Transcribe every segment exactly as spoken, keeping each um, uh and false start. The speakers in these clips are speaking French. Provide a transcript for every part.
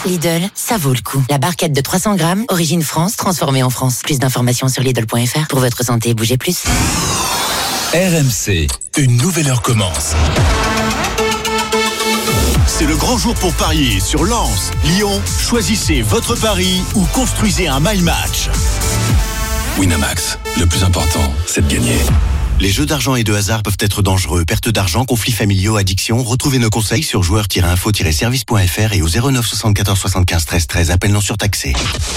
Lidl, ça vaut le coup. La barquette de trois cents grammes, origine France, transformée en France. Plus d'informations sur Lidl point F R. Pour votre santé, bougez plus. R M C, une nouvelle heure commence. C'est le grand jour pour parier sur Lens, Lyon. Choisissez votre pari ou construisez un my match. Winamax, le plus important, c'est de gagner. Les jeux d'argent et de hasard peuvent être dangereux. Perte d'argent, conflits familiaux, addiction. Retrouvez nos conseils sur joueurs tiret info tiret service point F R et au zéro neuf soixante-quatorze soixante-quinze treize treize. Appel non surtaxé.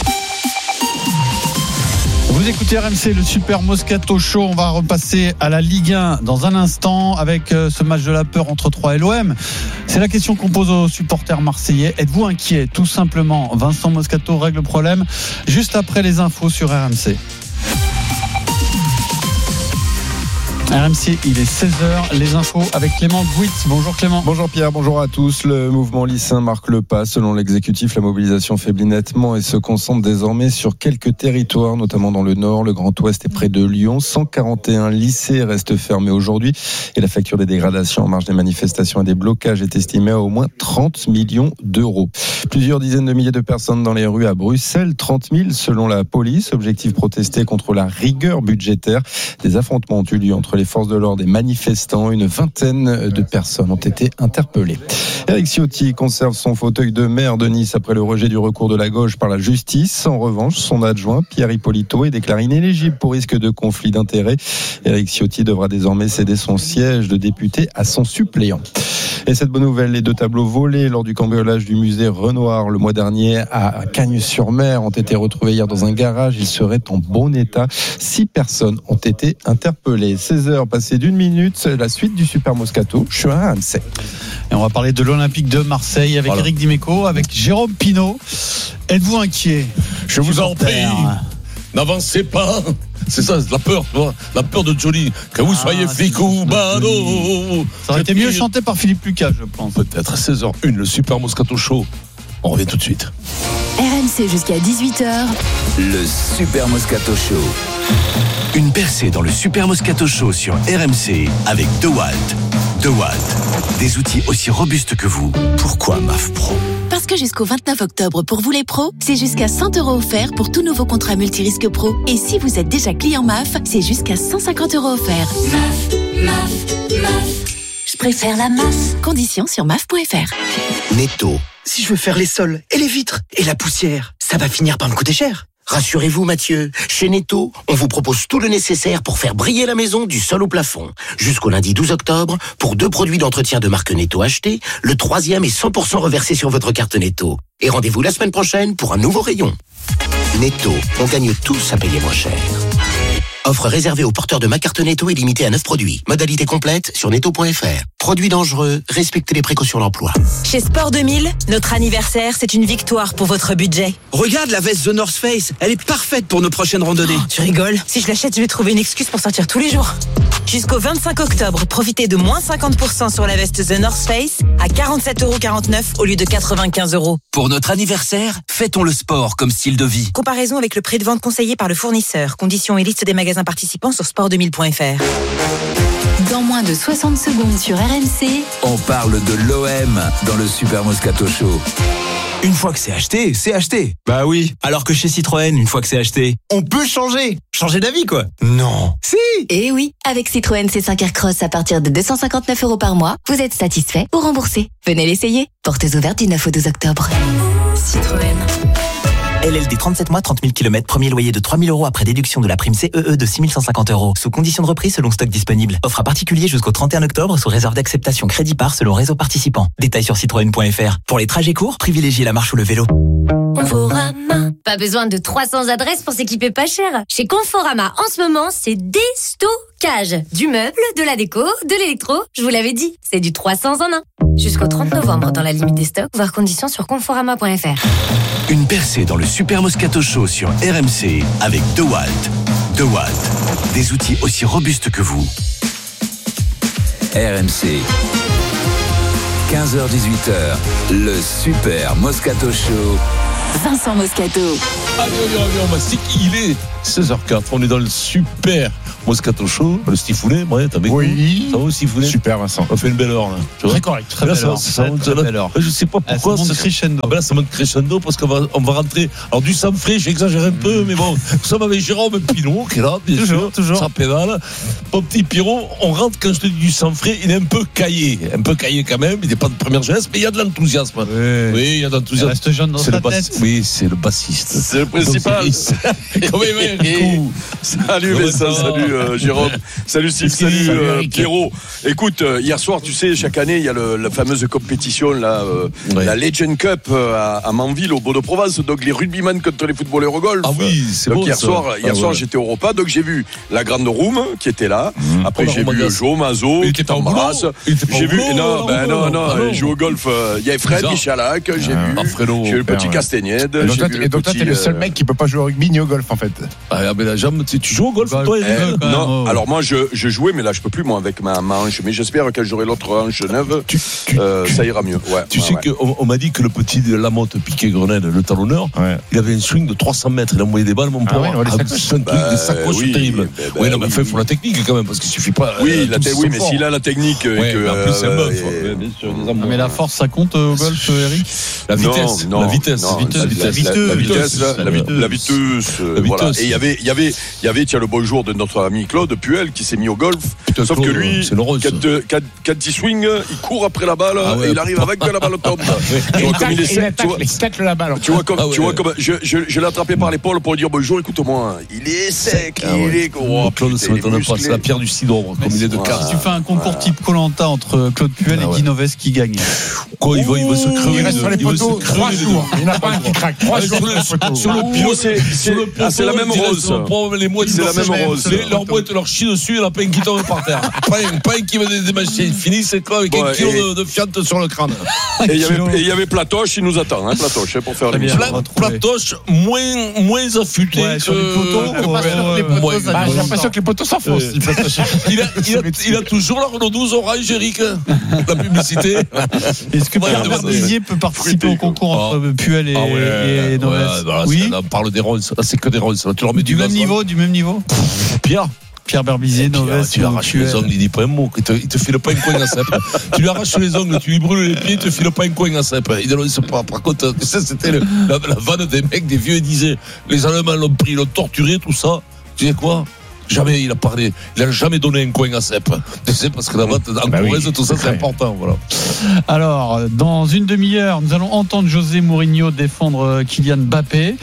Vous écoutez R M C, le Super Moscato Show. On va repasser à la Ligue un dans un instant avec ce match de la peur entre Troyes et l'O M. C'est la question qu'on pose aux supporters marseillais. Êtes-vous inquiet? Tout simplement. Vincent Moscato règle le problème juste après les infos sur R M C. R M C, il est seize heures, les infos avec Clément Gouit. Bonjour Clément. Bonjour Pierre, bonjour à tous. Le mouvement lycéen marque le pas. Selon l'exécutif, la mobilisation faiblit nettement et se concentre désormais sur quelques territoires, notamment dans le Nord, le Grand Ouest et près de Lyon. cent quarante et un lycées restent fermés aujourd'hui et la facture des dégradations en marge des manifestations et des blocages est estimée à au moins trente millions d'euros. Plusieurs dizaines de milliers de personnes dans les rues à Bruxelles, trente mille selon la police. Objectif protester contre la rigueur budgétaire. Des affrontements ont eu lieu entre les forces de l'ordre et manifestants. Une vingtaine de personnes ont été interpellées. Éric Ciotti conserve son fauteuil de maire de Nice après le rejet du recours de la gauche par la justice. En revanche, son adjoint, Pierre Hippolito, est déclaré inéligible pour risque de conflit d'intérêts. Éric Ciotti devra désormais céder son siège de député à son suppléant. Et cette bonne nouvelle, les deux tableaux volés lors du cambriolage du musée Renoir le mois dernier à Cagnes-sur-Mer ont été retrouvés hier dans un garage. Ils seraient en bon état. Six personnes ont été interpellées. seize heures passées d'une minute, la suite du Super Moscato. Je suis à R M C. Et on va parler de l'Olympique de Marseille avec voilà. Eric Dimeco, avec Jérôme Pinault. Êtes-vous inquiet? Je vous en prie, n'avancez pas. C'est ça, la peur, tu vois, la peur de Johnny. Que vous ah, soyez flic ou bado. Ça aurait été mieux chanté par Philippe Lucas, je pense. Peut-être à seize heures une, le Super Moscato Show. On revient tout de suite. R M C jusqu'à dix-huit heures. Le Super Moscato Show. Une percée dans le Super Moscato Show sur R M C avec DeWalt. DeWalt, des outils aussi robustes que vous. Pourquoi M A F Pro? Parce que jusqu'au vingt-neuf octobre, pour vous les pros, c'est jusqu'à cent euros offerts pour tout nouveau contrat multirisque pro. Et si vous êtes déjà client M A F, c'est jusqu'à cent cinquante euros offerts. M A F, M A F, M A F. Je préfère la M A F. Conditions sur M A F point F R. Netto. Si je veux faire les sols et les vitres et la poussière, ça va finir par me coûter cher. Rassurez-vous Mathieu, chez Netto, on vous propose tout le nécessaire pour faire briller la maison du sol au plafond. Jusqu'au lundi douze octobre, pour deux produits d'entretien de marque Netto achetés, le troisième est cent pour cent reversé sur votre carte Netto. Et rendez-vous la semaine prochaine pour un nouveau rayon. Netto, on gagne tous à payer moins cher. Offre réservée aux porteurs de ma carte Netto et limitée à neuf produits. Modalité complète sur netto point F R. Produits dangereux, respectez les précautions d'emploi. Chez Sport deux mille, notre anniversaire, c'est une victoire pour votre budget. Regarde la veste The North Face, elle est parfaite pour nos prochaines randonnées. Oh, tu rigoles? Si je l'achète, je vais trouver une excuse pour sortir tous les jours. Jusqu'au vingt-cinq octobre, profitez de moins cinquante pour cent sur la veste The North Face à quarante-sept euros quarante-neuf au lieu de quatre-vingt-quinze euros. Pour notre anniversaire, fêtons le sport comme style de vie. Comparaison avec le prix de vente conseillé par le fournisseur. Conditions et liste des magasins participants sur sport deux mille point F R. Dans moins de soixante secondes sur R M C, on parle de l'O M dans le Super Moscato Show. Une fois que c'est acheté, c'est acheté. Bah oui. Alors que chez Citroën, une fois que c'est acheté, on peut changer. Changer d'avis, quoi. Non. Si. Eh oui, avec Citroën C cinq Aircross à partir de deux cent cinquante-neuf euros par mois, vous êtes satisfait ou remboursé. Venez l'essayer. Portes ouvertes du neuf au douze octobre. Citroën. L L D trente-sept mois, trente mille kilomètres, premier loyer de trois mille euros après déduction de la prime C E E de six mille cent cinquante euros. Sous condition de reprise selon stock disponible. Offre à particulier jusqu'au trente et un octobre sous réserve d'acceptation crédit par selon réseau participant. Détails sur citroën point F R. Pour les trajets courts, privilégiez la marche ou le vélo. Conforama. Pas besoin de trois cents adresses pour s'équiper pas cher. Chez Conforama, en ce moment, c'est déstockage. Du meuble, de la déco, de l'électro. Je vous l'avais dit, c'est du trois cents en un. Jusqu'au trente novembre dans la limite des stocks, voir conditions sur conforama point F R. Une percée dans le Super Moscato Show sur R M C avec DeWalt. DeWalt, des outils aussi robustes que vous. R M C. quinze heures dix-huit heures, le Super Moscato Show. Vincent Moscato. Allez, allez, allez, on mastique. Il est seize heures quatre. On est dans le super Moscato Show. Le Stifounet, ouais, t'as bien Oui. Ça va aussi, Stifounet? Super, Vincent. On fait une belle heure, là. Tu vois? Très correct, très là, belle ça, heure. ça, ça Très, monte, très là. belle heure. Je sais pas Ah, pourquoi. ça monte ça- crescendo. Ah ben là, ça monte crescendo parce qu'on va, on va rentrer. Alors, du sang frais, j'exagère un peu, mais bon, nous sommes avec Jérôme Pinot, qui est là, bien Toujours, sûr. toujours. Ça pédale. Mon petit Pierrot, on rentre, quand je te dis du sang frais, il est un peu caillé. Un peu caillé quand même. Il n'est pas de première jeunesse, mais il y a de l'enthousiasme. Oui, Oui, il y a de Il l'enthousiasme. reste jeune dans C'est sa le bas- tête. Oui, c'est le bassiste. C'est le principal. Comment il va, Rico? Salut Comment Vincent, ça salut euh, Jérôme, salut Steve, Qu'est-ce qu'il dit? salut euh, Salut, Eric. Pierrot. Écoute, euh, hier soir, tu sais, chaque année, il y a le, la fameuse compétition, là, euh, Ouais. la Legend Cup euh, à, à Manville, au Beau-de-Provence, donc les rugbyman contre les footballeurs au golf. Ah oui, c'est donc beau, hier ça. soir, hier Ah soir, ouais. j'étais au repas, donc j'ai vu la grande room qui était là. Après, Oh, la j'ai vu Romagas. Joe Mazo Il qui était pas au boulot. t'embrasse. Il était pas J'ai au vu, boulot, non, ben au non, boulot. non, Ah non. il joue au golf. euh, Il y avait Fred Bizarre. Michalak, j'ai Ah, vu. Fredo, J'ai vu le petit ouais. Castagnède. Et donc, j'ai toi, vu t- le et donc toi, petit, t'es le seul euh, mec qui peut pas jouer au rugby ni au golf, en fait. Ah, mais la jambe, tu, tu joues au golf, Golf. toi, Eh, Eric? quand même, non, oh. alors moi je, je jouais, mais là je peux plus moi avec ma, ma hanche. Mais j'espère qu'elle j'aurai l'autre hanche neuve, Tu, tu, euh, ça ira mieux. Ouais, tu ouais, sais ouais. qu'on on m'a dit que le petit de Lamotte Piquet Grenelle, le talonneur, Ouais. il avait un swing de trois cents mètres. Il a envoyé des balles, mon Ah pauvre. ouais, ouais, les sacoches. c'est un truc, Bah, des sacoches oui, terribles. bah, bah, oui, non, mais oui, enfin, il faut oui. la technique quand même, parce qu'il suffit pas. Oui, euh, la tous te- sont oui, mais forts. s'il a la technique, euh, Ouais, que, mais en plus, c'est un euh, bœuf. et- Ouais, bien sûr, des Non, amours. mais la force, ça compte euh, au golf, Eric? La Non, vitesse, non, la vitesse, non, la vitesse, la, la vitesse, la- la vitesse, la, la la, vitesse. la vitesse, euh, La voilà. vitesse. Et il y avait, il y avait, il y avait, tiens, le bonjour de notre ami Claude Puel qui s'est mis au golf. Putain, Sauf Claude, que lui, c'est l'heureux, ça. quand, euh, quand, quand il swing, il court après la balle Ah ouais. et il arrive avec que la balle tombe. Tu Et vois il comme il est tacle- il sec, tu attaque vois. il tacle la balle. Tu vois comme, Ah ouais. tu vois comme, je, je, je l'ai attrapé par l'épaule pour lui dire bonjour, écoute-moi, il est sec, Ah il ouais. est, oh, Claude, putain, ça il est m'étonne pas, musclé. c'est la pierre du cidre, comme il est de Ouais. casse. Si tu fais un concours type Koh-Lanta entre Claude Puel Ah et ouais. Guy Novès, qui gagne? Quoi, il va, il va se crever. Il reste les sur deux. les Il va se poteaux crever trois les deux. jours. Il n'y en a pas un qui craque. Trois Ah, jours sur sur le- les poteaux. sur le Oh, pilote, c'est- c'est- sur le ah, c'est la poteau, même il reste rose. sur le pauvre, les mouettes, C'est la même leur- rose. les- Leurs mouettes leur chient dessus, il n'y en a pas un qui tombe par terre. Pas un, pas un qui va démâcher. Fini, c'est quoi avec Bon, un kilo et- de, de fiente sur le crâne. Et il y avait, et il y avait Platoche, il nous attend, hein, Platoche, hein, pour faire Très bien. l'émission. on va Pla- trouver. Platoche, moins, moins affûté Ouais, que. sur les poteaux, que- ouais, ouais, les ouais, poteaux, ouais. ça Bah, dit j'ai l'impression que les poteaux s'enfoncent. Euh, il, a, il, a, il a toujours la Renault douze orange, Eric. La publicité. Est-ce que Ouais, Pierre ouais, Berbizier peut participer au concours Ah. entre Puel et, Ah ouais, et Novès? ouais, voilà, Oui. c'est- là, on parle des Rolls. Là, c'est que des Rolls. Là, tu leur mets Du même gaz, niveau, du même niveau. Pierre. Pierre Berbizier, Pierre, Novès, tu lui arraches Puel. les ongles, il dit pas un mot. Il te, il te file pas un coin à cèpe. Tu lui arraches les ongles, tu lui brûles les pieds, il te file pas un coin à cèpe. Il dénonce pas. Par contre, ça, c'était le- la, la vanne des mecs, des vieux, ils disaient les Allemands l'ont pris, l'ont torturé, tout ça. Tu sais quoi? Jamais il a parlé, il a jamais donné un coin à cèpe. Tu sais, parce que la vente en Bah oui, Corrèze, tout ça, c'est c'est vrai. important. Voilà. Alors, dans une demi-heure, nous allons entendre José Mourinho défendre Kylian Mbappé.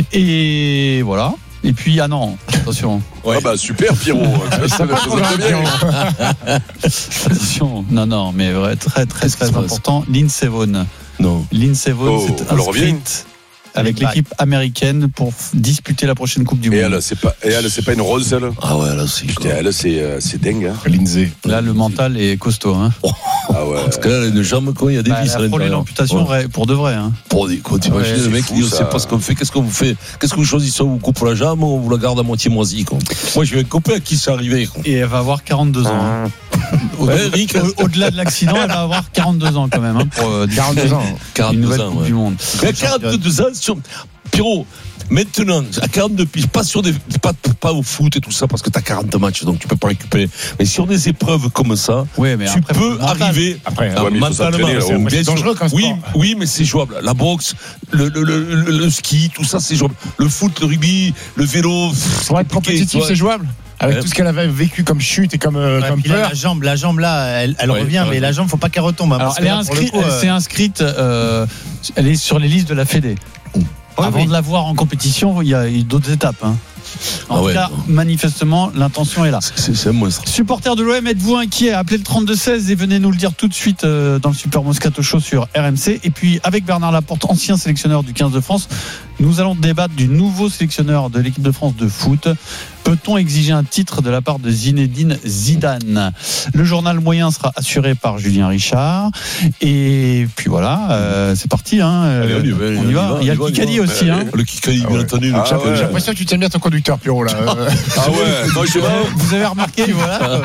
Et voilà. Et puis, ah non, attention. Ah bah super, Pierrot. Ça, ça, ça, ça, bien. Attention. Non, non, mais vrai, très, très, Qu'est-ce qui très se passe important. Lindsey Vonn. Non. Lindsey Vonn Oh, s'est on le revient. inscrite avec l'équipe américaine pour f- disputer la prochaine Coupe du Et Monde. elle, c'est pas, et elle, c'est pas une rose, elle. Ah ouais, là, c'est. Putain, elle, c'est, euh, c'est dingue, hein. Lindsay. Là, le mental est costaud. Hein. Ah ouais. Parce que là, une jambe, quoi, il y a des Bah, vis à elle a frôlé l'intérieur. l'amputation Ouais. ré- pour de vrai. Hein. Pour des quoi, t'imagines, Ouais, le c'est mec, fou, il ne sait ça. pas ce qu'on fait. Qu'est-ce qu'on vous fait? Qu'est-ce que vous choisissez? On vous coupe la jambe, on vous la garde à moitié moisie, quoi. Moi, j'ai un copain à qui c'est arrivé, quoi. Et elle va avoir quarante-deux ans. hein. Au- Ouais, Eric. au- Au-delà de l'accident, elle va avoir quarante-deux ans quand même. Hein, pour euh, quarante-deux ans. une quarante-deux nouvelle ans, Coupe ouais. du Monde. Mais à quarante-deux ans, sur. Pierrot, maintenant, à quarante-deux piges, pas sur des, pas, pas au foot et tout ça, parce que t'as quarante matchs, donc tu peux pas récupérer. Mais sur des épreuves comme ça, Ouais, mais tu après, peux le mental. arriver. Après, Ah, ouais, mais il faut mentalement, s'entraîner, là, c'est- oh. bien C'est sûr. dangereux comme Oui, sport. oui, mais c'est jouable. La boxe, le, le, le, le, le ski, tout ça, c'est jouable. Le foot, le rugby, le vélo. pff, pour être c'est compliqué, tu compétitif, vois. c'est jouable. Avec Ouais. tout ce qu'elle avait vécu comme chute et comme, euh, Ouais, comme puis là, peur. la jambe, la jambe là, elle, elle Ouais, revient, t'as mais raison. la jambe, faut pas qu'elle retombe. hein, Alors, parce elle que est là, pour le inscrite, coup, elle euh, s'est inscrite, euh, elle est sur les listes de la Fédé. Avant oui. de la voir en compétition, il y a eu d'autres étapes. Hein. En Ah tout ouais, cas, non. manifestement, l'intention est là. C'est c'est un monstre. Supporters de l'O M, êtes-vous inquiet? Appelez le trente-deux seize et venez nous le dire tout de suite euh, dans le Super Moscato Show sur R M C. Et puis, avec Bernard Laporte, ancien sélectionneur du quinze de France, nous allons débattre du nouveau sélectionneur de l'équipe de France de foot. Peut-on exiger un titre de la part de Zinedine Zidane? Le journal moyen sera assuré par Julien Richard. Et puis voilà, euh, c'est parti. Hein. Allez, on y va, On y va. Il y a le on y va, Kikadi on y va. aussi. Hein. Le Kikadi, Ah bien ouais. entendu. le Ah Kikadi. ouais. J'ai l'impression que tu tiens bien ton conducteur, Pierrot, là. Euh, Ah ouais, moi, je sais pas. Vous avez remarqué, voilà.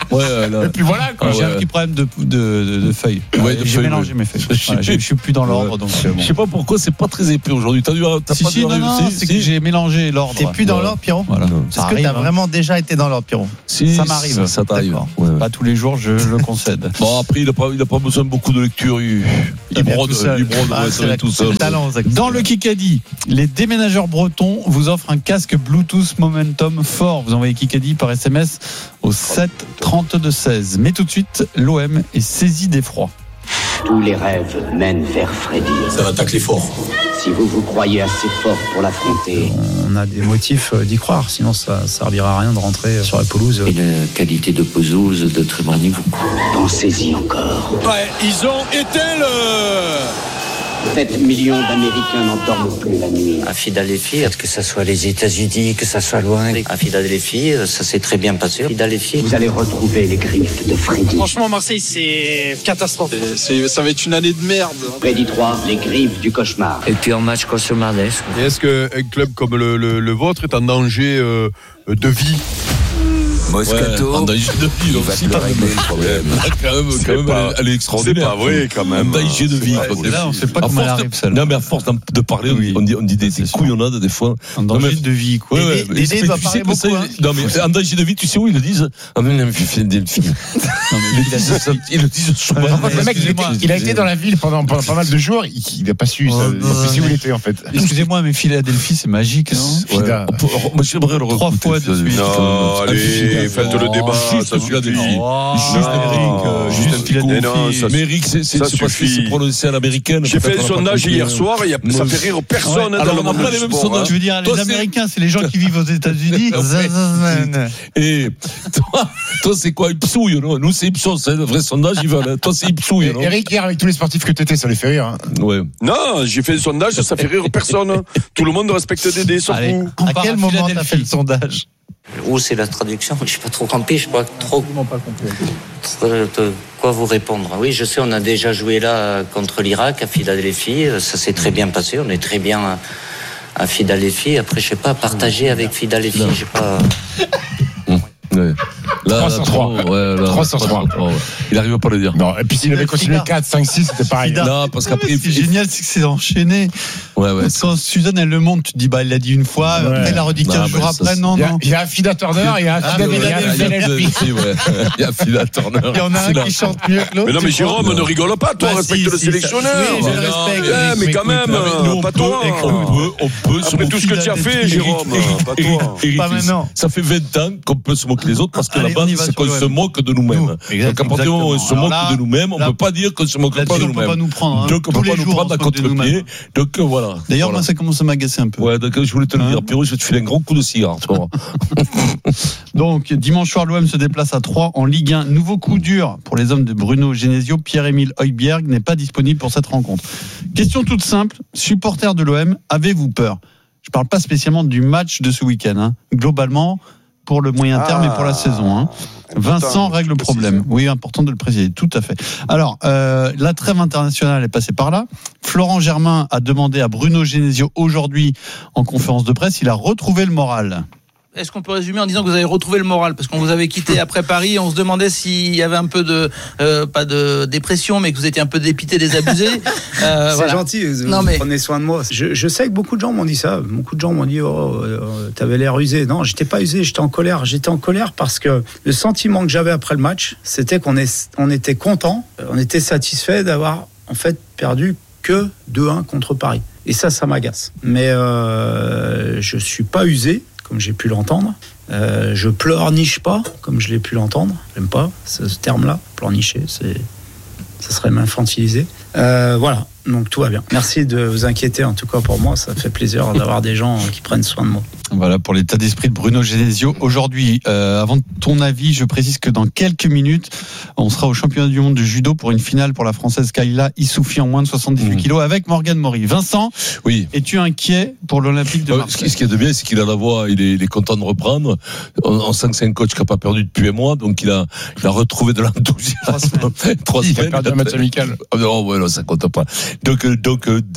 Ouais, là. Et puis voilà, quoi. Ah, J'ai ouais. un petit problème de, de, de, de feuilles. Ouais, de j'ai feuilles, mélangé ouais. mes feuilles. Voilà, je, je suis plus dans l'ordre, donc c'est bon. Je sais pas pourquoi c'est pas très épais aujourd'hui. T'as dû, t'as Si, pas si, dû non, arriver- non, si, c'est si. que j'ai mélangé l'ordre. T'es plus dans Voilà. l'ordre, Pierrot Voilà. Est-ce Ça que arrive, t'as hein. vraiment déjà été dans l'ordre, Pierrot Si, Ça m'arrive. Ça, ça t'arrive. D'accord. Ouais, ouais. Pas tous les jours, je le concède. Bon, après, il n'a pas, il a pas besoin de beaucoup de lecture. Il, il vient brode, tout seul. il brode, Ah, ouais, c'est ça vient la- tout c'est le seul. talent, Zach. Dans le Kikadi, les déménageurs bretons vous offrent un casque Bluetooth Momentum fort. Vous envoyez Kikadi par S M S au sept trente-deux seize. Mais tout de suite, l'O M est saisi d'effroi. Tous les rêves mènent vers Freddy. Ça va tacler fort. Si vous vous croyez assez fort pour l'affronter, On a des motifs d'y croire, sinon ça ne servira à rien de rentrer sur la pelouse. une qualité de pesouse de très bon niveau. Pensez-y encore. Ouais, ils ont éteint le... sept millions d'Américains n'en dorment plus la nuit. À Philadelphie, que ce soit les États-Unis, que ça soit loin, à Philadelphie, ça s'est très bien passé. Philadelphie. Vous allez retrouver les griffes de Freddy. Franchement, Marseille, c'est catastrophe. C'est, ça va être une année de merde. Freddy trois, les griffes du cauchemar. Et puis en match cauchemardesque. Et est-ce qu'un club comme le, le, le vôtre est en danger euh, de vie? Moscato. Ouais, en danger de vie, donc va si, te le quand même. régler, le problème. Là, quand même, C'est quand même, pas- elle, elle est extraordinaire. c'est pas vrai, quand même. En danger de vie. C'est quoi. vrai, là, on sait pas À comment elle force de- arrive, celle-là. Non, mais à force d'en- de parler, on dit- Oui. on dit, on dit des, C'est des sûr. couillonnades des fois. En Non, danger mais- de vie, quoi. Ouais, ouais, Dédé- mais- Dédé mais doit tu parler sais que ça, beaucoup, il- Non, mais en danger de vie, tu sais où ils le disent? Ah, mais non, mais fais des films. Non, mais Ils le disent ça- ils le disent souvent. Par contre, le mec, il, était- Excusez-moi. il a été dans la ville pendant, pendant pas mal de jours. Il, il a pas su, ça, Oh, il a pas su où il était, en fait. Excusez-moi, mais Philadelphie, c'est magique, non Ouais. Fida. On peut- Moi, j'aimerais le Trois recruter, fois de Philadelphie. suite. Non, Ah, allez, Philadelphie. faites le Oh, débat, juste ça Philadelphie. Oh, Juste non. Eric, euh, juste Juste Philadelphie. Mais non, ça- Mais Eric, c'est c'est- ça c'est parce qu'il suffit. s'est prononcé à l'américaine. J'ai fait Peut-être un on a pas sondage compris, hier hein. soir, il y a, ça Moi, fait rire Ouais, personne alors, dans on n'a le pas monde les du mêmes sport, sondages. hein. Tu veux dire, Toi, les c'est- Américains, c'est les gens qui vivent aux États-Unis. Et toi, toi c'est quoi Ipsouille, non? Nous, c'est Ipsos, hein, le vrai sondage, ils veulent. hein. Toi, c'est Ipsouille, Et non? Eric, hier, avec tous les sportifs que t'étais, ça les fait rire. Hein. Ouais. Non, j'ai fait un sondage, ça fait rire personne. Tout le monde respecte Dédé, sauf Allez, vous. on À part quel à moment t'as Philadelphie. fait le sondage? Où c'est la traduction? Je suis pas trop campé, je sais pas trop euh, de quoi vous répondre. Oui, je sais, on a déjà joué là contre l'Irak à Philadelphie. Ça s'est très bien passé. On est très bien à, à Philadelphie. Après, je sais pas, partager avec Philadelphie, je sais pas. Ouais. Là, trois sur trois. Ouais, là, trois sur trois. ouais. Il n'arrive pas à le dire. Non, et puis s'il avait continué Fida. quatre, cinq, six, c'était pareil. Fida. Non, parce qu'après, Ce qui est génial, c'est que c'est enchaîné. Ouais, ouais. Quand Suzanne, elle le montre, tu te dis, bah, elle l'a dit une fois, Ouais. après, elle l'a redit Non, quinze mais jours ça, après. c'est- Non, Il y a, non. il y a Fida Turner et il y a Ah, Fida mais il y a il a- Fida Il y a Philadelphie. ouais. Il y a Phila Turner. Il y en a un Phila. qui chante mieux que l'autre. Mais non, mais tu crois Jérôme, ne rigole pas, toi, Bah, respecte si, le si, ça- sélectionneur. oui, je le Non, respecte. Eh, mais quand même, Nous, on pas peut, toi. on peut, on peut se Après moquer tout ce que tu as fait, Jérôme, pas toi. Eric, Pas maintenant. Ça fait vingt ans qu'on peut se moquer des autres parce que Allez, la base, on y va c'est sur qu'on le se web. moque de nous-mêmes. Nous, Donc, à partir du moment où on se exactement. moque Alors là, de nous-mêmes, on là- ne peut pas dire qu'on se moque pas Là-dessus, de on peut nous-mêmes. pas nous prendre. hein. Donc, on Tous peut les pas nous jours, prendre on à se moque de contre-pied. nous-mêmes. Donc, euh, voilà. D'ailleurs, Voilà. moi, ça commence à m'agacer un peu. Ouais, donc, je voulais te le Hein dire, Pierrot, je vais te filer un gros coup de cigare, tu vois. Donc, dimanche soir, l'O M se déplace à Troyes en Ligue un. Nouveau coup dur pour les hommes de Bruno Genesio. Pierre-Émile Højbjerg n'est pas disponible pour cette rencontre. Question toute simple. Supporters de l'O M, avez-vous peur? Je ne parle pas spécialement du match de ce week-end. Hein. Globalement, pour le moyen terme Ah, et pour la saison. Hein. Vincent règle le problème. Oui, important de le préciser, tout à fait. Alors, euh, la trêve internationale est passée par là. Florent Germain a demandé à Bruno Genesio aujourd'hui en conférence de presse, il a retrouvé le moral. Est-ce qu'on peut résumer en disant que vous avez retrouvé le moral? Parce qu'on vous avait quitté après Paris, on se demandait s'il y avait un peu de, euh, pas de dépression, mais que vous étiez un peu dépité, désabusé. Euh, C'est voilà. gentil, vous Non, mais- prenez soin de moi. Je, je sais que beaucoup de gens m'ont dit ça. Beaucoup de gens m'ont dit, oh, euh, t'avais l'air usé. Non, j'étais pas usé, j'étais en colère. J'étais en colère parce que le sentiment que j'avais après le match, c'était qu'on est, on était content, on était satisfait d'avoir en fait perdu que deux un contre Paris. Et ça, ça m'agace. Mais euh, je suis pas usé, comme j'ai pu l'entendre. Euh, je pleurniche pas, comme je l'ai pu l'entendre. J'aime pas ce, ce terme-là, pleurnicher, c'est, ça serait m'infantiliser. Euh, voilà, donc tout va bien. Merci de vous inquiéter, en tout cas pour moi, ça fait plaisir d'avoir des gens qui prennent soin de moi. Voilà pour l'état d'esprit de Bruno Genesio. Aujourd'hui, euh, avant ton avis, je précise que dans quelques minutes, on sera au championnat du monde de judo pour une finale pour la française Kayla Issoufi en moins de soixante-dix-huit Mmh. kilos avec Morgane Maury. Vincent, oui. es-tu inquiet pour l'Olympique de Euh, Marseille? ce, qui, ce qui est de bien, c'est qu'il a la voix, il est, il est content de reprendre. On, on sent que c'est un coach qui n'a pas perdu depuis un mois, donc il a, il a retrouvé de l'enthousiasme. Trois semaines. Trois Il a semaines. perdu un match amical. Ah non, ouais, non, ça compte pas. Donc, euh, donc euh, il,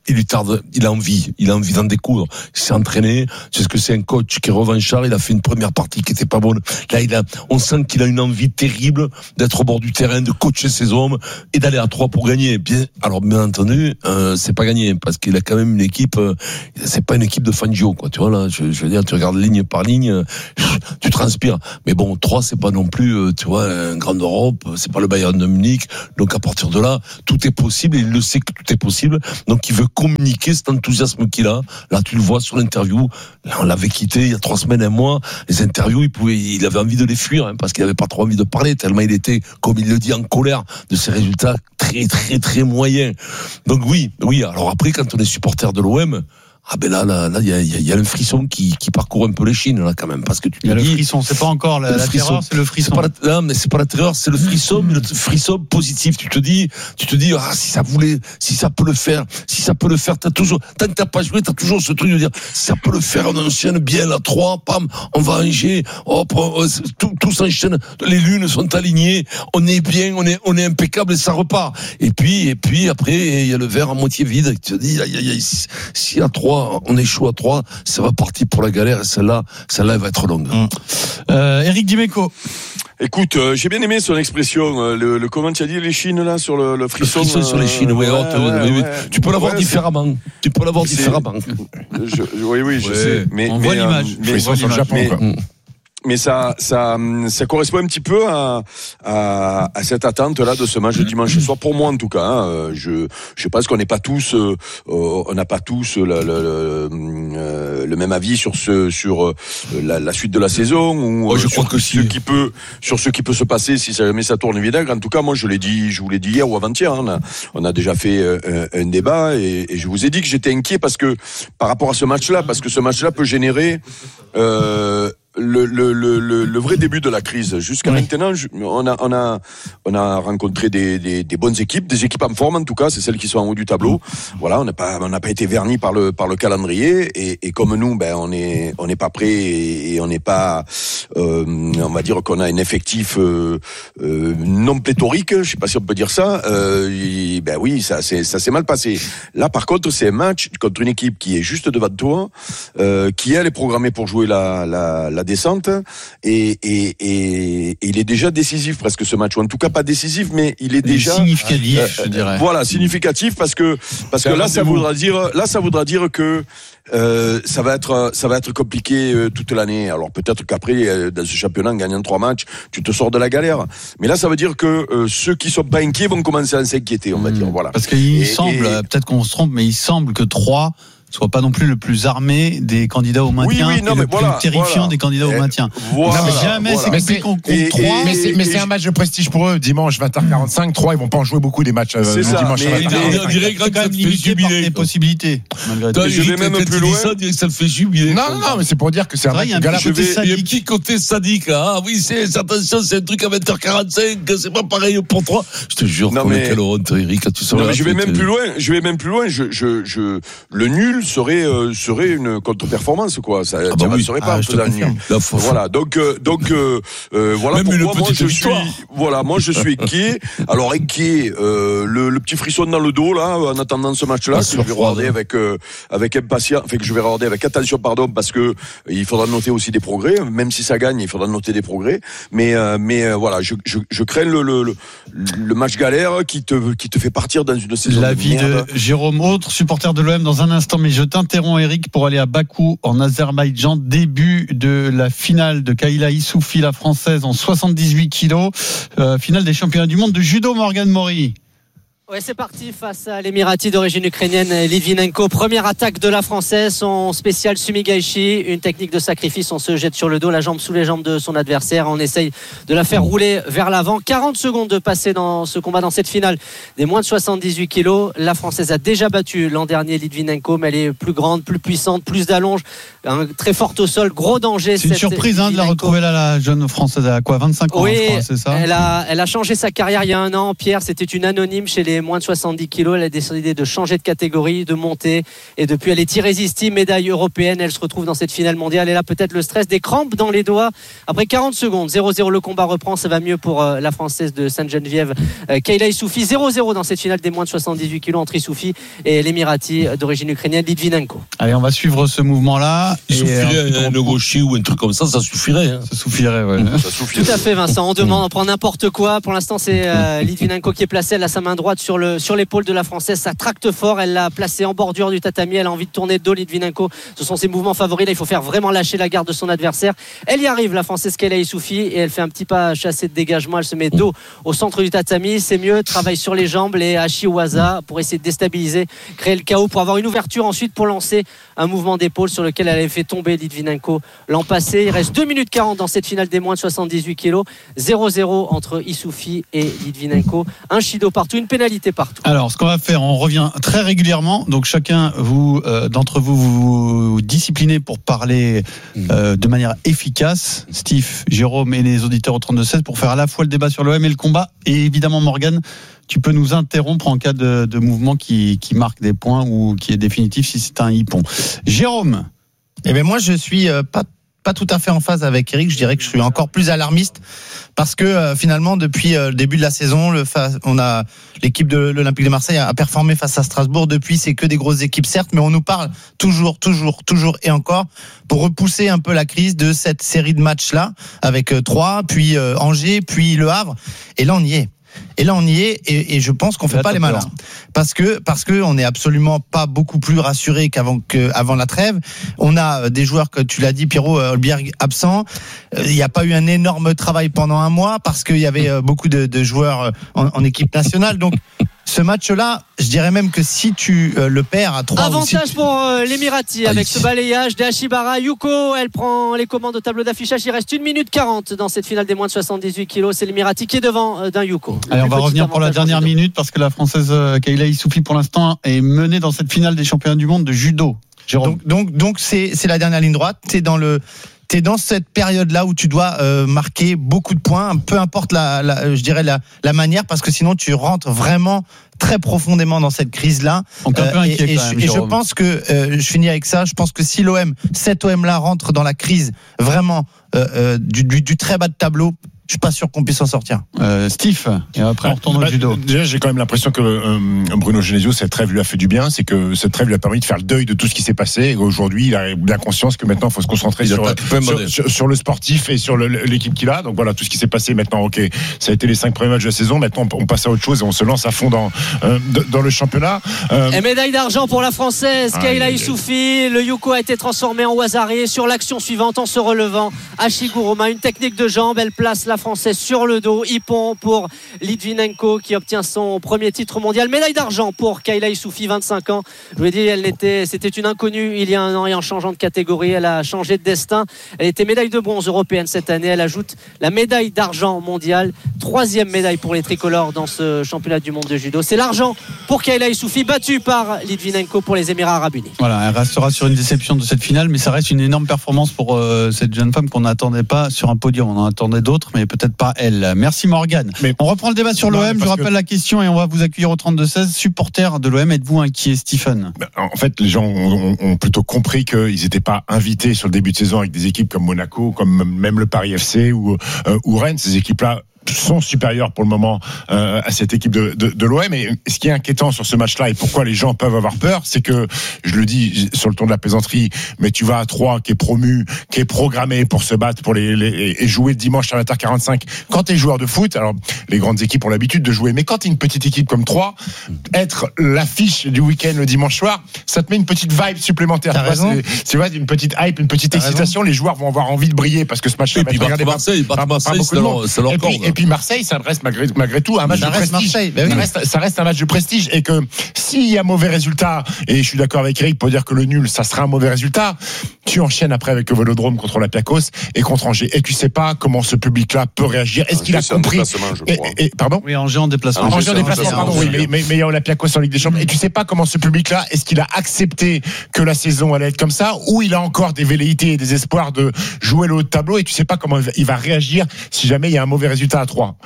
il lui tarde, il a envie, il a envie d'en découdre. Il s'est entraîné. C'est ce que c'est un coach qui est revanchard. Il a fait une première partie qui était pas bonne. Là, il a, on sent qu'il a une envie terrible d'être au bord du terrain, de coacher ses hommes et d'aller à trois pour gagner. Bien, alors bien entendu, euh, c'est pas gagné parce qu'il a quand même une équipe. Euh, c'est pas une équipe de Fangio, quoi. Tu vois là, je, je veux dire, tu regardes ligne par ligne, tu transpires. Mais bon, trois, c'est pas non plus, euh, tu vois, un grand Europe. C'est pas le Bayern de Munich. Donc à partir de là, tout est possible. Et il le sait que tout est possible. Donc il veut communiquer cet enthousiasme qu'il a. Là, tu le vois sur l'interview. Là, on l'avait quitté il y a trois semaines, un mois. Les interviews, il pouvait, il avait envie de les fuir, hein, parce qu'il avait pas trop envie de parler, tellement il était, comme il le dit, en colère de ses résultats très, très, très moyens. Donc oui, oui. Alors après, quand on est supporter de l'O M, ah ben là, là, là, il y a, il y a un frisson qui, qui parcourt un peu les chines là quand même, parce que tu. Il y a le dis, frisson, c'est pas encore la, la terreur, c'est le frisson. C'est pas la, non, mais c'est pas la terreur, c'est le frisson, mais le frisson positif. Tu te dis, tu te dis, ah si ça voulait, si ça peut le faire, si ça peut le faire, t'as toujours, tant que t'as pas joué, t'as toujours ce truc de dire, si ça peut le faire, on enchaîne bien la trois, pam, on va Angers, hop, tout, tout s'enchaîne, les lunes sont alignées, on est bien, on est, on est impeccable et ça repart. Et puis, et puis après, il y a le verre à moitié vide. Tu te dis, aïe, aïe, aïe, si, si à trois, on échoue à trois, ça va partir pour la galère et celle-là, celle-là, elle va être longue. Mmh. Euh, Eric Dimeco. Écoute, euh, j'ai bien aimé son expression, euh, le, le comment tu as dit les chines là sur le, le frisson. Le frisson euh, sur les chines, oui. Ouais, ouais, ouais, ouais, ouais. Tu peux l'avoir ouais, différemment. Tu peux l'avoir c'est... différemment. Je, oui, oui, je ouais. sais. Mais, on mais, voit euh, l'image. Mais, frisson sur le Japon, mais, quoi. mais ça, ça, ça correspond un petit peu à, à, à cette attente-là de ce match de dimanche soir. Pour moi, en tout cas, hein, je, je pense qu'on n'est pas tous, euh, on n'a pas tous le, le, le, le, le même avis sur ce, sur euh, la, la suite de la saison ou oh, je euh, crois sur que ce si. qui peut, sur ce qui peut se passer si jamais ça tourne vinaigre. En tout cas, moi, je l'ai dit, je vous l'ai dit hier ou avant-hier. Hein, on a, on a déjà fait un, un débat et, et je vous ai dit que j'étais inquiet parce que par rapport à ce match-là, parce que ce match-là peut générer. Euh, Le, le, le, le, le vrai début de la crise. Jusqu'à oui. maintenant, on a, on a, on a rencontré des, des, des bonnes équipes, des équipes en forme en tout cas, c'est celles qui sont en haut du tableau. Mmh. Voilà, on n'a pas, on n'a pas été vernis par le, par le calendrier et, et comme nous, ben, on est, on n'est pas prêt et, et on n'est pas, euh, on va dire qu'on a un effectif euh, euh, non pléthorique. Je sais pas si on peut dire ça. Euh, et, ben oui, ça, c'est, ça s'est mal passé. Là, par contre, c'est un match contre une équipe qui est juste devant toi, euh, qui elle est programmée pour jouer la, la, la descente et, et, et, et il est déjà décisif presque ce match, ou en tout cas pas décisif mais il est déjà significatif, euh, je dirais. Voilà, significatif parce que parce que là ça voudra dire là ça voudra dire que euh, ça va être ça va être compliqué euh, toute l'année. Alors peut-être qu'après euh, dans ce championnat en gagnant trois matchs tu te sors de la galère, mais là ça veut dire que euh, ceux qui sont pas inquiets vont commencer à s'inquiéter, on va mmh. dire. Voilà, parce qu'il et, semble et... peut-être qu'on se trompe, mais il semble que trois soit pas non plus le plus armé des candidats au maintien, oui, oui, non, et le voilà, plus terrifiant voilà. des candidats au maintien. Voilà, non, mais jamais voilà. c'est compliqué qu'on compte trois. Mais c'est, mais c'est un match de prestige pour eux. Dimanche vingt heures quarante-cinq, trois, ils vont pas en jouer beaucoup des matchts euh, c'est le ça, dimanche. Mais, mais, on dirait que c'est quand même limité par les possibilités. Toi, je vais même plus loin. Ça, ça le fait jubiler. Non, non, mais c'est pour dire que c'est un match il y a un petit côté sadique. Ah oui, c'est attention, c'est un truc à vingt heures quarante-cinq, c'est pas pareil pour toi. Je te jure, non, mais... quelle honte, Eric, tu non, mais je vais même plus loin. Je vais même plus loin. Je, je, je, le nul serait, euh, serait une contre-performance, quoi. Ça ne ah bah oui. serait pas ah, en faisant nul. Voilà. Donc, euh, donc, euh, euh, voilà même pourquoi moi je victoire. suis, voilà, moi je suis inquiet. Alors inquiet, euh, le, le petit frisson dans le dos là, en attendant ce match-là, ah, que je vais regarder avec, euh, avec impatience, enfin que je vais regarder avec attention, pardon, parce que il faudra noter aussi des progrès. Même si ça gagne, il faudra noter des progrès. Mais, euh, mais euh, voilà, je, je, je crains le, le, le, le match galère qui te, qui te fait partir dans une saison. La vie de, de Jérôme, autre supporter de l'O M dans un instant, mais je t'interromps, Eric, pour aller à Bakou en Azerbaïdjan, début de la finale de Kayla Issoufi, la française, en soixante-dix-huit kilos, euh, finale des championnats du monde de judo. Morgane Maury. Ouais, c'est parti face à l'Émirati d'origine ukrainienne Litvinenko. Première attaque de la Française, son spécial Sumigaishi, une technique de sacrifice. On se jette sur le dos, la jambe sous les jambes de son adversaire. On essaye de la faire rouler vers l'avant. quarante secondes de passer dans ce combat, dans cette finale des moins de soixante-dix-huit kilos. La Française a déjà battu l'an dernier Litvinenko, mais elle est plus grande, plus puissante, plus d'allonge, hein, très forte au sol, gros danger. C'est une surprise hein, de la retrouver là, la jeune Française à quoi, vingt-cinq ans, oui, je crois, c'est ça. Elle a, elle a changé sa carrière il y a un an. Pierre, c'était une anonyme chez les des moins de soixante-dix kilos. Elle a décidé de changer de catégorie, de monter. Et depuis, elle est irrésistible, médaille européenne. Elle se retrouve dans cette finale mondiale. Et là, peut-être le stress, des crampes dans les doigts. Après quarante secondes, zéro zéro, le combat reprend. Ça va mieux pour euh, la Française de Sainte-Geneviève, euh, Kayla Issoufi. zéro zéro dans cette finale des moins de soixante-dix-huit kilos entre Issoufi et l'Émirati d'origine ukrainienne, Litvinenko. Allez, on va suivre ce mouvement-là. Il suffirait euh, un gaucher ou un truc comme ça, ça suffirait. Hein. Ça suffirait, ouais. Ça suffirait. Tout à fait, Vincent. On demande, on prend n'importe quoi. Pour l'instant, c'est euh, Litvinenko qui est placée. Elle a sa main droite sur, le, sur l'épaule de la Française. Ça tracte fort. Elle l'a placée en bordure du tatami. Elle a envie de tourner de dos, Litvinenko. Ce sont ses mouvements favoris. Là, il faut faire vraiment lâcher la garde de son adversaire. Elle y arrive, la Française Kayla Issoufi, et elle fait un petit pas chassé de dégagement. Elle se met dos au centre du tatami. C'est mieux. Travaille sur les jambes, les Ashiwaza, pour essayer de déstabiliser, créer le chaos, pour avoir une ouverture ensuite pour lancer un mouvement d'épaule sur lequel elle avait fait tomber Litvinenko l'an passé. Il reste deux minutes quarante dans cette finale des moins de soixante-dix-huit kilos. zéro zéro entre Issoufi et Litvinenko. Un shido partout, une pénalité partout. Alors, ce qu'on va faire, on revient très régulièrement. Donc, chacun vous, euh, d'entre vous, vous, vous disciplinez pour parler euh, de manière efficace. Steve, Jérôme et les auditeurs au trente-deux seize pour faire à la fois le débat sur l'O M et le combat. Et évidemment, Morgane, tu peux nous interrompre en cas de, de mouvement qui, qui marque des points ou qui est définitif si c'est un hippon. Jérôme. Eh bien, moi, je suis euh, pas pas tout à fait en phase avec Eric. Je dirais que je suis encore plus alarmiste parce que euh, finalement, depuis euh, le début de la saison, le fa- on a l'équipe de l'Olympique de Marseille a performé face à Strasbourg. Depuis, c'est que des grosses équipes, certes, mais on nous parle toujours, toujours, toujours et encore pour repousser un peu la crise de cette série de matchs-là avec euh, Troyes, puis euh, Angers, puis Le Havre. Et là, on y est. Et là on y est et, et je pense qu'on fait là, pas les malins parce que parce que on n'est absolument pas beaucoup plus rassuré qu'avant que avant la trêve. On a des joueurs, que tu l'as dit, Pierrot, Holberg absent. Il n'y a pas eu un énorme travail pendant un mois parce qu'il y avait beaucoup de, de joueurs en, en équipe nationale. Donc ce match-là, je dirais même que si tu euh, le perds à trois... Avantage si... pour euh, l'Émirati avec ce balayage d'Ashibara. Yuko, elle prend les commandes au tableau d'affichage. Il reste une minute quarante dans cette finale des moins de soixante-dix-huit kilos. C'est l'Émirati qui est devant euh, d'un Yuko. Allez, on va revenir pour la dernière minute parce que la Française euh, Kayla Issoufi, pour l'instant, est menée dans cette finale des championnats du monde de judo. Jérôme. Donc, donc, donc c'est, c'est la dernière ligne droite. T'es dans le... T'es dans cette période-là où tu dois euh, marquer beaucoup de points, peu importe la, la je dirais la, la manière, parce que sinon tu rentres vraiment très profondément dans cette crise-là. On est un peu euh, inquiet et, et, quand même, et je Jérôme. pense que euh, je finis avec ça. Je pense que si l'O M, cet O M-là rentre dans la crise vraiment euh, euh, du, du, du très bas de tableau, je suis pas sûr qu'on puisse s'en sortir. Euh, Steve, et après on retourne au bah, judo. Déjà, j'ai quand même l'impression que euh, Bruno Genesio, cette trêve lui a fait du bien. C'est que cette trêve lui a permis de faire le deuil de tout ce qui s'est passé. Et aujourd'hui, il a bien conscience que maintenant, il faut se concentrer sur, sur, sur, sur le sportif et sur le, l'équipe qu'il a. Donc voilà, tout ce qui s'est passé maintenant, ok, ça a été les cinq premiers matchs de la saison. Maintenant, on passe à autre chose et on se lance à fond dans, euh, dans le championnat. Euh... Et médaille d'argent pour la Française, Kayla ah, Issoufi. Le Yuko a été transformé en Wazaré sur l'action suivante en se relevant. Ashiguruma, une technique de jambe. Elle place la Française sur le dos. Hippon pour Litvinenko qui obtient son premier titre mondial. Médaille d'argent pour Kayla Issoufi, vingt-cinq ans. Je vous l'ai dit, elle était, c'était une inconnue il y a un an et en changeant de catégorie, elle a changé de destin. Elle était médaille de bronze européenne cette année. Elle ajoute la médaille d'argent mondiale. Troisième médaille pour les tricolores dans ce championnat du monde de judo. C'est l'argent pour Kayla Issoufi, battue par Litvinenko pour les Émirats Arabes Unis. Voilà, elle restera sur une déception de cette finale, mais ça reste une énorme performance pour euh, cette jeune femme qu'on n'attendait pas sur un podium. On en attendait d'autres, mais peut-être pas elle. Merci Morgane. Mais on reprend le débat sur l'O M. Je rappelle que... la question et on va vous accueillir au trente-deux seize. Supporter de l'O M, êtes-vous inquiet, Stephen? En fait, les gens ont, ont plutôt compris qu'ils n'étaient pas invités sur le début de saison avec des équipes comme Monaco, comme même le Paris F C ou, euh, ou Rennes. Ces équipes-là sont supérieurs pour le moment euh, à cette équipe de, de, de l'O M. Et ce qui est inquiétant sur ce match-là et pourquoi les gens peuvent avoir peur, c'est que, je le dis sur le ton de la plaisanterie, mais tu vas à Troyes qui est promu, qui est programmé pour se battre pour les, les et jouer dimanche à vingt heures quarante-cinq. Quand t'es joueur de foot, alors les grandes équipes ont l'habitude de jouer, mais quand t'es une petite équipe comme Troyes, être l'affiche du week-end le dimanche soir, ça te met une petite vibe supplémentaire. T'as raison. C'est, c'est vrai, une petite hype, une petite T'as excitation. Raison. Les joueurs vont avoir envie de briller parce que ce match-là va être regardé par Marseille, par, par, Marseille, par beaucoup de monde. C'est leur corde. Et puis Marseille, ça reste malgré, malgré tout un match ça de prestige. Marseille, ben oui. ça, reste, ça reste un match de prestige et que s'il y a mauvais résultat, et je suis d'accord avec Eric pour dire que le nul, ça sera un mauvais résultat, tu enchaînes après avec le Vélodrome contre l'Olympiakos et contre Angers. Et tu sais pas comment ce public-là peut réagir. Est-ce qu'il a compris et, et, et, Pardon Oui, Angers en déplacement. Angers en déplacement, pardon, oui, mais, mais, mais il y a Olympiakos en Ligue des Champions. Et tu sais pas comment ce public-là, est-ce qu'il a accepté que la saison allait être comme ça, ou il a encore des velléités et des espoirs de jouer le haut de tableau, et tu sais pas comment il va réagir si jamais il y a un mauvais résultat à trois.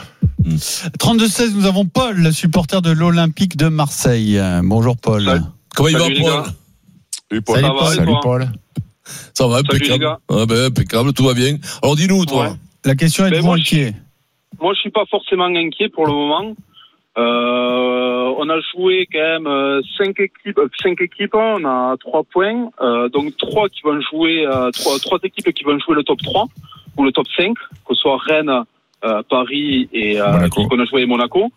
trente-deux seize, nous avons Paul, le supporter de l'Olympique de Marseille. Bonjour Paul. Salut. Comment il va Salut, Paul? Salut Paul. Salut Ça va, Paul. Salut Paul. Ça va, Salut, impeccable. les gars. Ah ben, impeccable, tout va bien. Alors dis-nous, toi. Ouais. La question est Ben, de vous moi, inquiet. Moi, je suis pas forcément inquiet pour le moment. Euh, on a joué quand même euh, cinq équipes, euh, cinq équipes. On a trois points, euh, donc trois qui vont jouer, euh, trois, trois équipes qui vont jouer le top trois ou le top cinq, que ce soit Rennes, euh, Paris et euh, qu'on a joué Monaco.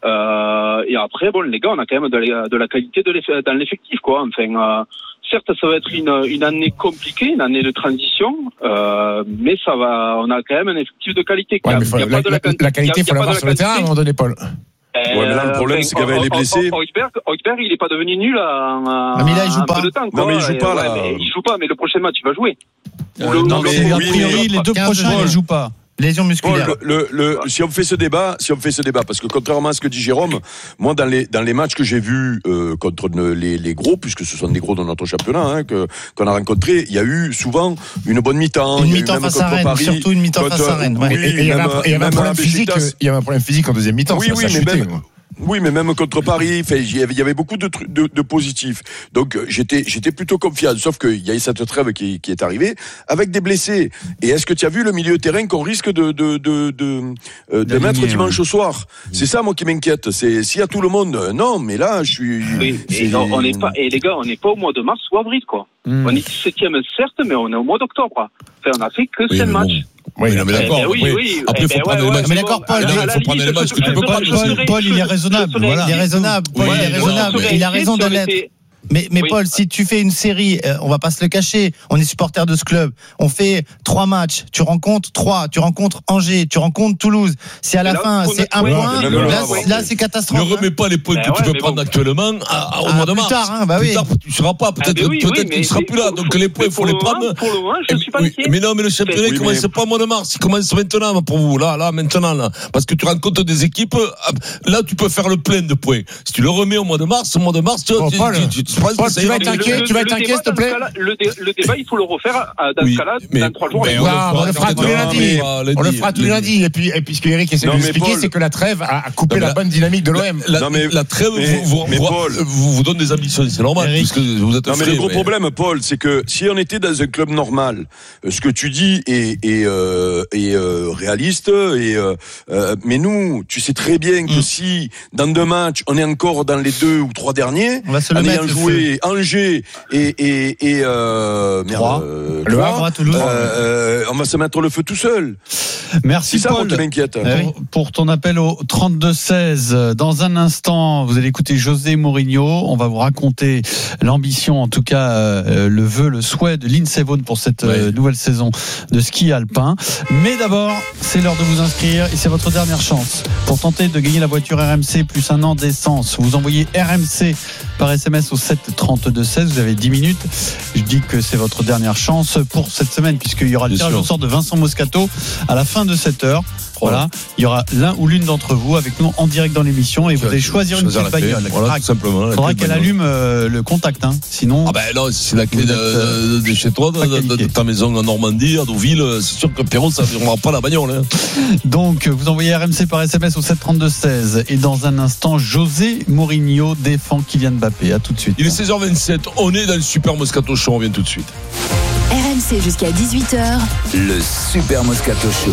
Euh, et après, bon, les gars, on a quand même de la, de la qualité de l'eff- dans l'effectif, quoi. Enfin, euh, certes, ça va être une, une année compliquée, une année de transition, euh, mais ça va. On a quand même un effectif de qualité. Ouais, Il y a- mais faut- il y a la, pas de la- quanti- la qualité, il il y a faut pas l'avoir de sur le terrain à un moment donné, Paul. Ouais, mais là, le problème, c'est qu'avec les blessés. Højbjerg, Højbjerg, il est pas devenu nul à, à, mais là, il joue un pas. peu de temps, quoi. Non, mais il joue Et, pas, ouais, là. mais il joue pas, mais le prochain match, il va jouer. Euh, Le- non, le- mais le- A oui, priori, mais- les deux quinze prochains, jours. ils ne jouent pas. Lésion musculaire. Paul, le, le, si on fait ce débat, si on fait ce débat, parce que contrairement à ce que dit Jérôme, moi dans les dans les matchs que j'ai vus euh, contre ne- les les gros, puisque ce sont des gros dans notre championnat, hein, que qu'on a rencontrés, il y a eu souvent une bonne mi-temps. Une il y a eu mi-temps même face contre à Rennes, Paris, surtout une mi-temps contre- face à Rennes. Ouais. Oui, Et- et il y avait même- un- il y avait un même problème à physique, Beşiktaş. il y avait un problème physique en deuxième mi-temps. Oui, ça, oui, ça mais chutait, même- quoi. Oui, mais même contre Paris, enfin, il y avait- il y avait beaucoup de trucs de, de positifs. Donc euh, j'étais j'étais plutôt confiant. Sauf qu'il y a eu cette trêve qui, qui est arrivée avec des blessés. Et est-ce que tu as vu le milieu de terrain qu'on risque de de de de, euh, de mettre dimanche au soir? C'est ça moi qui m'inquiète. C'est s'il y a tout le monde. euh, Non, mais là je suis. Oui, et c'est- non, on n'est pas, et les gars, on n'est pas au mois de mars ou avril, quoi. Hmm. On est dix-septième, certes, mais on est au mois d'octobre. Enfin, on a fait que Oui, sept mais matchs. bon. Oui, non, mais Eh d'accord. ben oui, Après, oui. après, Eh il ben faut prendre ouais, les ouais, matchs. Mais d'accord, Paul, à la- il à la faut prendre les limite, matchs je- que tu je- peux je- prendre. je Paul, serais- Paul, il est je- raisonnable, je serais- voilà. Il est raisonnable, Paul, Ouais, il est je raisonnable. serais Il a inquiet raison si de on l'être. était- Mais, mais Oui. Paul, si tu fais une série, euh, on va pas se le cacher, on est supporter de ce club, on fait trois matchs, tu rencontres trois, tu rencontres Angers, tu rencontres Toulouse, si à la Et là, fin faut c'est un mettre- point, ouais, mais là, même là, là, là, c'est Ne catastrophe. hein. remets pas les points Ben que tu ouais, peux mais prendre bon. actuellement à- à- au Ah, mois de plus mars. tard, hein, bah Plus oui. tard, tu ne seras pas. Peut-être Ah, ben oui, peut-être oui, que tu mais- ne seras mais plus là. pour- Donc les points, il mais faut pour les le moment- prendre. pour le moment, je ne suis pas Oui, inquiet. mais non, mais le championnat, Oui, il commence mais- pas au mois de mars. Il commence maintenant pour vous. Là, là, maintenant, là. Parce que tu rencontres des équipes. Là, tu peux faire le plein de points. Si tu le remets au mois de mars, au mois de mars, tu Bon, tu- Paul, tu- tu- tu penses que Paul, ça tu ira. vas être inquiet, Le- tu vas le être inquiet, débat, s'il te dans plaît ce cas-là, le, dé- le débat, il faut le refaire euh, dans Oui, ce cas-là, mais- dans trois jours. mais les on gars. le Ah, on le fera tous les lundis. On le fera tous les lundis. Et puis, et puis ce qu'Eric essaie de Non, nous mais expliquer, Paul- c'est que la trêve a a coupé Non, mais la la- bonne dynamique de l'O M. La, Non, mais- la trêve mais- vous, vous, mais vous- Paul- vous, vous donne des ambitions, c'est normal, Eric. puisque vous êtes Non, mais frais, le gros problème, Paul, c'est que si on était dans un club normal, euh, ce que tu dis est, est, euh, est euh, réaliste, et, euh, euh, mais nous, tu sais très bien que Mm. si dans deux matchs, on est encore dans les deux ou trois derniers, On va se le en mettre, ayant le joué Angers et, et, et euh, merde, Troyes. euh, Le Troyes, Havre, à Toulouse. euh, euh, on va se mettre le feu tout seul. Merci C'est ça, moi, Paul. qui m'inquiète. Pour, pour ton appel au trente-deux seize. Dans un instant, vous allez écouter José Mourinho. On va vous raconter l'ambition, en tout cas euh, le vœu, le souhait de Lindsey Vonn pour cette euh, Ouais. nouvelle saison de ski alpin. Mais d'abord, c'est l'heure de vous inscrire et c'est votre dernière chance pour tenter de gagner la voiture R M C plus un an d'essence. Vous envoyez R M C par S M S au sept trente-deux seize. Vous avez dix minutes. Je dis que c'est votre dernière chance pour cette semaine puisqu'il y aura le Bien tirage sûr. au sort de Vincent Moscato à la fin de cette heure. Voilà, il y aura l'un ou l'une d'entre vous avec nous en direct dans l'émission et vous allez choisir une Choisir petite la clé. bagnole. Voilà, tout simplement. Il la faudra clé de qu'elle bagnole. allume euh, le contact, hein. Sinon. Ah ben non, si c'est la clé Vous de, êtes, euh, de chez toi, de, de- de ta maison en Normandie, à Deauville, c'est sûr que Pierrot, ça ne verra pas la bagnole. Hein. Donc, vous envoyez R M C par S M S au sept trente-deux seize et dans un instant, José Mourinho défend Kylian Mbappé. À tout de suite. Il est seize heures vingt-sept, on est dans le Super Moscato Show, on vient tout de suite. R M C jusqu'à dix-huit heures. Le Super Moscato Show.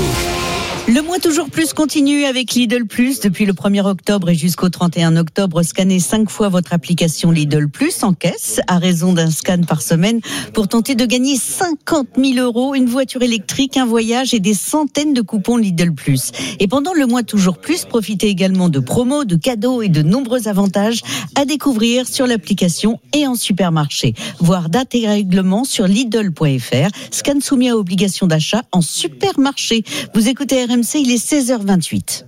Le mois toujours plus continue avec Lidl Plus. Depuis le premier octobre et jusqu'au trente et un octobre, scannez cinq fois votre application Lidl Plus en caisse, à raison d'un scan par semaine, pour tenter de gagner cinquante mille euros, une voiture électrique, un voyage et des centaines de coupons Lidl Plus. Et pendant le mois toujours plus, profitez également de promos, de cadeaux et de nombreux avantages à découvrir sur l'application et en supermarché. Voir date et règlement sur Lidl point F R. Scan soumis à obligation d'achat en supermarché. Vous écoutez R M C, il est seize heures vingt-huit.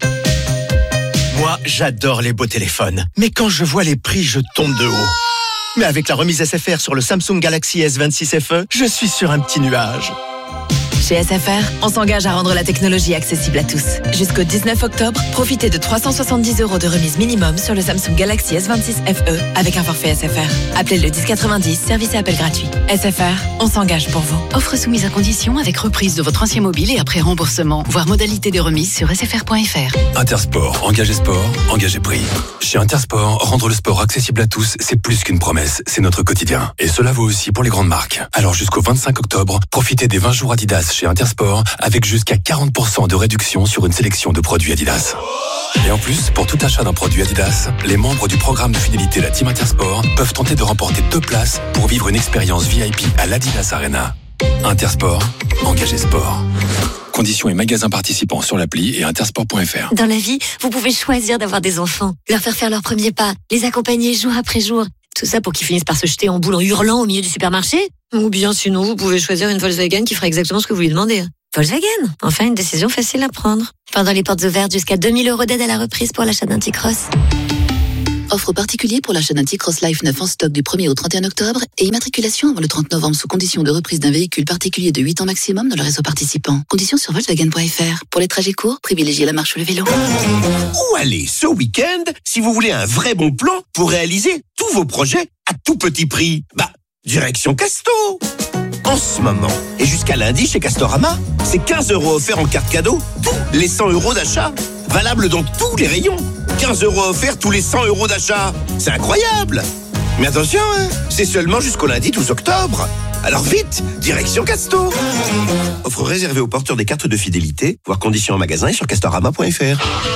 Moi, j'adore les beaux téléphones. Mais quand je vois les prix, je tombe de haut. Mais avec la remise S F R sur le Samsung Galaxy S vingt-six F E, je suis sur un petit nuage. Chez S F R, on s'engage à rendre la technologie accessible à tous. Jusqu'au dix-neuf octobre, profitez de trois cent soixante-dix euros de remise minimum sur le Samsung Galaxy S vingt-six F E avec un forfait S F R. Appelez le dix quatre-vingt-dix, service et appel gratuit. S F R, on s'engage pour vous. Offre soumise à condition avec reprise de votre ancien mobile et après remboursement. Voir modalité de remise sur s f r point f r. Intersport, engagez sport, engagez prix. Chez Intersport, rendre le sport accessible à tous, c'est plus qu'une promesse, c'est notre quotidien. Et cela vaut aussi pour les grandes marques. Alors jusqu'au vingt-cinq octobre, profitez des vingt jours Adidas chez Intersport avec jusqu'à quarante pour cent de réduction sur une sélection de produits Adidas. Et en plus, pour tout achat d'un produit Adidas, les membres du programme de fidélité La Team Intersport peuvent tenter de remporter deux places pour vivre une expérience V I P à l'Adidas Arena. Intersport, engagez sport. Conditions et magasins participants sur l'appli et intersport point f r. Dans la vie, vous pouvez choisir d'avoir des enfants, leur faire faire leurs premiers pas, les accompagner jour après jour. Tout ça pour qu'ils finissent par se jeter en boule en hurlant au milieu du supermarché. Ou bien sinon, vous pouvez choisir une Volkswagen qui fera exactement ce que vous lui demandez. Volkswagen, enfin une décision facile à prendre. Pendant les portes ouvertes, jusqu'à deux mille euros d'aide à la reprise pour l'achat d'un T-Cross. Offre particulier pour l'achat d'un T-Cross Life neuf en stock du premier au trente et un octobre et immatriculation avant le trente novembre sous condition de reprise d'un véhicule particulier de huit ans maximum dans le réseau participant. Conditions sur volkswagen point f r. Pour les trajets courts, privilégiez la marche ou le vélo. Où aller ce week-end si vous voulez un vrai bon plan pour réaliser tous vos projets à tout petit prix? Bah, direction Casto. En ce moment, et jusqu'à lundi chez Castorama, c'est quinze euros offerts en carte cadeau, tous les cent euros d'achat. Valable dans tous les rayons. quinze euros offerts tous les cent euros d'achat. C'est incroyable. Mais attention, hein, c'est seulement jusqu'au lundi douze octobre. Alors vite, direction Casto. Offre réservée aux porteurs des cartes de fidélité, voire conditions en magasin et sur castorama point f r.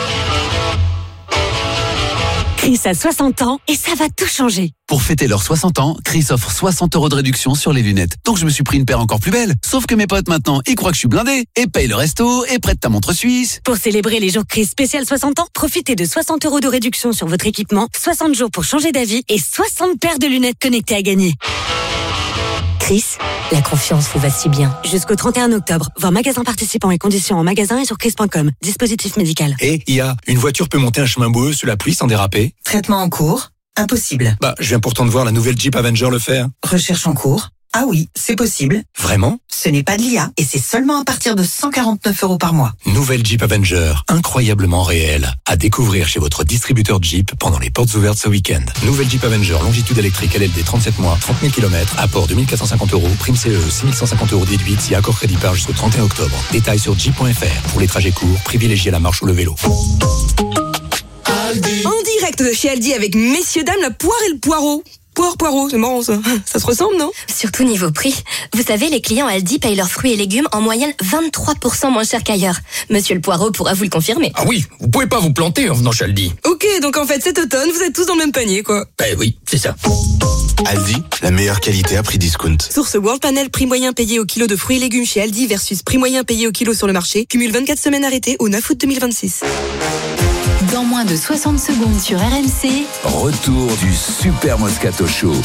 Chris a soixante ans et ça va tout changer. Pour fêter leurs soixante ans, Chris offre soixante euros de réduction sur les lunettes. Donc je me suis pris une paire encore plus belle. Sauf que mes potes maintenant, ils croient que je suis blindé et payent le resto et prêtent ta montre suisse. Pour célébrer les jours Chris spécial soixante ans, profitez de soixante euros de réduction sur votre équipement, soixante jours pour changer d'avis et soixante paires de lunettes connectées à gagner. Chris, la confiance vous va si bien. Jusqu'au trente et un octobre, voir magasin participant et conditions en magasin et sur chris point com. Dispositif médical. Et I A, une voiture peut monter un chemin boueux sous la pluie sans déraper? Traitement en cours? Impossible. Bah, je viens pourtant de voir la nouvelle Jeep Avenger le faire. Recherche en cours? Ah oui, c'est possible. Vraiment? Ce n'est pas de l'I A et c'est seulement à partir de cent quarante-neuf euros par mois. Nouvelle Jeep Avenger, incroyablement réelle. À découvrir chez votre distributeur Jeep pendant les portes ouvertes ce week-end. Nouvelle Jeep Avenger, longitude électrique L L D trente-sept mois, trente mille kilomètres, apport deux mille quatre cent cinquante euros, prime C E E six mille cent cinquante euros déduite si accord crédit par jusqu'au trente et un octobre. Détails sur jeep point f r. Pour les trajets courts, privilégiez la marche ou le vélo. En direct de chez Aldi avec messieurs dames la poire et le poireau. Poire, poireau, c'est marrant ça. Ça se ressemble, non? Surtout niveau prix. Vous savez, les clients Aldi payent leurs fruits et légumes en moyenne vingt-trois pour cent moins cher qu'ailleurs. Monsieur le Poireau pourra vous le confirmer. Ah oui, vous pouvez pas vous planter en venant chez Aldi. Ok, donc en fait cet automne, vous êtes tous dans le même panier, quoi. Ben oui, c'est ça. Aldi, la meilleure qualité à prix discount. Source World Panel, prix moyen payé au kilo de fruits et légumes chez Aldi versus prix moyen payé au kilo sur le marché. Cumule vingt-quatre semaines arrêtées au neuf août deux mille vingt-six. Dans moins de soixante secondes sur R M C. Retour du Super Moscato Show.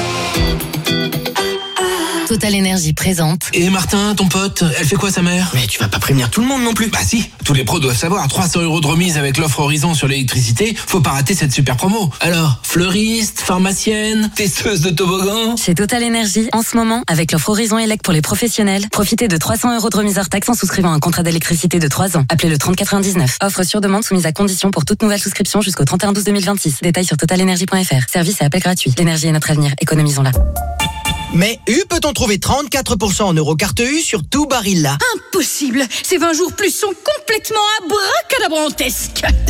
Total Énergie présente. Et Martin, ton pote, elle fait quoi sa mère? Mais tu vas pas prévenir tout le monde non plus. Bah si, tous les pros doivent savoir. trois cents euros de remise avec l'offre Horizon sur l'électricité. Faut pas rater cette super promo. Alors, fleuriste, pharmacienne, testeuse de toboggan. Chez Total Énergie, en ce moment, avec l'offre Horizon Elec pour les professionnels, profitez de trois cents euros de remise hors taxe en souscrivant un contrat d'électricité de trois ans. Appelez le trente quatre-vingt-dix-neuf. Offre sur demande soumise à condition pour toute nouvelle souscription jusqu'au trente et un douze deux mille vingt-six. Détails sur total énergie point f r. Service et appel gratuit. L'énergie est notre avenir. Économisons-la. Mais U peut-on trouver trente-quatre pour cent en Eurocarte U sur tout Barilla? Impossible. Ces vingt jours plus sont complètement abracadabrantesques.